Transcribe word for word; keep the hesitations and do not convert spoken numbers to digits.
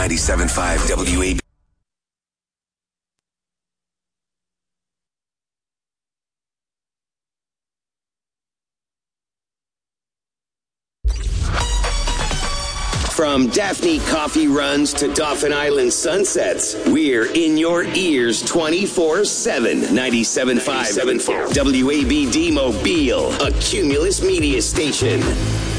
ninety-seven point five W A B. From Daphne coffee runs to Dauphin Island sunsets, we're in your ears twenty-four seven. ninety-seven point five W A B D Mobile, a Cumulus media station.